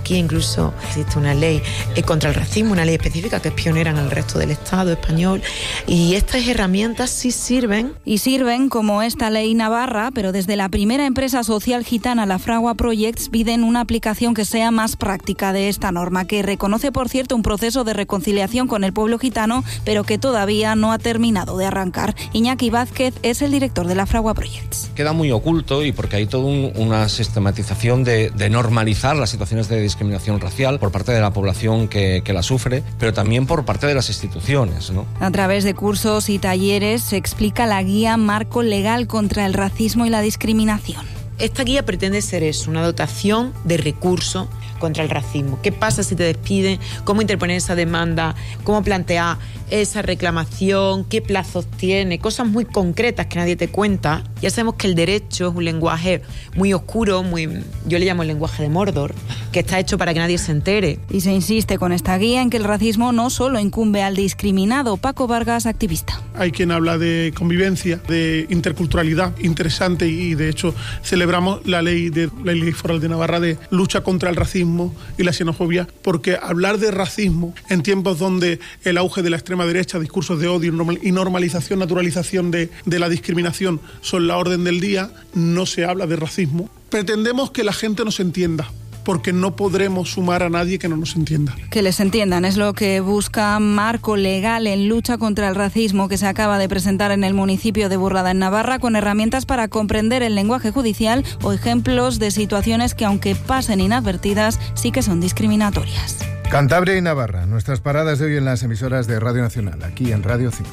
Aquí incluso existe una ley contra el racismo, una ley específica que es pionera en el resto del Estado español, y estas herramientas sí sirven. Y sirven como esta ley navarra, pero desde la primera empresa social gitana, la Fragua Projects, piden una aplicación que sea más práctica de esta norma, que reconoce, por cierto, un proceso de reconciliación con el pueblo gitano, pero que todavía no ha terminado de arrancar. Iñaki Vázquez es el director de la Fragua Projects. Queda muy oculto y porque hay toda una sistematización de normalizar las situaciones de discriminación racial por parte de la población que la sufre, pero también por parte de las instituciones, ¿no? A través de cursos y talleres se explica la guía Marco Legal contra el Racismo y la Discriminación. Esta guía pretende ser eso, una dotación de recursos contra el racismo. ¿Qué pasa si te despiden? ¿Cómo interponer esa demanda? ¿Cómo plantear esa reclamación? ¿Qué plazos tiene? Cosas muy concretas que nadie te cuenta. Ya sabemos que el derecho es un lenguaje muy oscuro, yo le llamo el lenguaje de Mordor, que está hecho para que nadie se entere. Y se insiste con esta guía en que el racismo no solo incumbe al discriminado. Paco Vargas, activista. Hay quien habla de convivencia, de interculturalidad interesante, y de hecho celebramos la ley foral de Navarra de lucha contra el racismo y la xenofobia, porque hablar de racismo en tiempos donde el auge de la extrema derecha, discursos de odio y normalización, naturalización de la discriminación son la orden del día, no se habla de racismo. Pretendemos que la gente nos entienda, porque no podremos sumar a nadie que no nos entienda. Que les entiendan es lo que busca Marco Legal en lucha contra el racismo, que se acaba de presentar en el municipio de Burrada, en Navarra, con herramientas para comprender el lenguaje judicial o ejemplos de situaciones que, aunque pasen inadvertidas, sí que son discriminatorias. Cantabria y Navarra, nuestras paradas de hoy en las emisoras de Radio Nacional, aquí en Radio 5.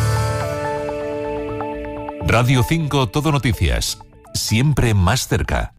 Radio 5 Todo Noticias, siempre más cerca.